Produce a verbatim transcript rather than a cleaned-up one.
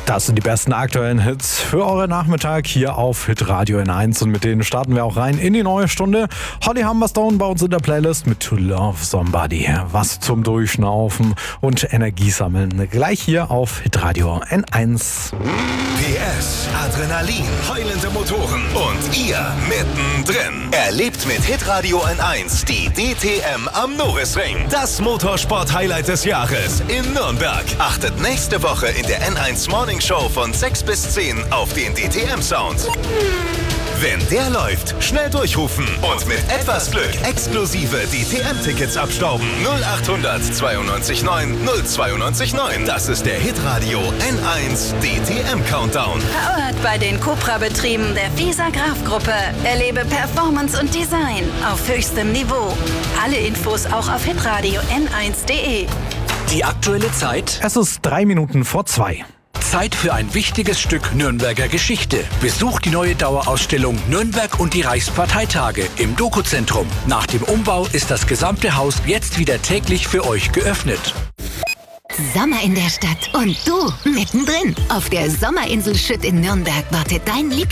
Das sind die besten aktuellen Hits für euren Nachmittag hier auf Hitradio N eins und mit denen starten wir auch rein in die neue Stunde. Holly Humberstone bei uns in der Playlist mit To Love Somebody. Was zum Durchschnaufen und Energie sammeln. Gleich hier auf Hitradio N eins. P S, Adrenalin, heulende Motoren und ihr mittendrin. Erlebt mit Hitradio N eins die D T M am Norrisring. Das Motorsport-Highlight des Jahres in Nürnberg. Achtet nächste Woche in der N eins Morning Show von sechs bis zehn auf den D T M-Sound. Wenn der läuft, schnell durchrufen und mit etwas Glück exklusive D T M-Tickets abstauben. null achthundert zweiundneunzig neun null zweiundneunzig neun. Das ist der Hitradio N eins D T M-Countdown. Powered bei den Cupra-Betrieben der Visa Graf-Gruppe. Erlebe Performance und Design auf höchstem Niveau. Alle Infos auch auf hitradio n eins punkt de. Die aktuelle Zeit? Es ist drei Minuten vor zwei. Zeit für ein wichtiges Stück Nürnberger Geschichte. Besucht die neue Dauerausstellung Nürnberg und die Reichsparteitage im Doku-Zentrum. Nach dem Umbau ist das gesamte Haus jetzt wieder täglich für euch geöffnet. Sommer in der Stadt und du mittendrin. Auf der Sommerinsel Schütt in Nürnberg wartet dein Lieblings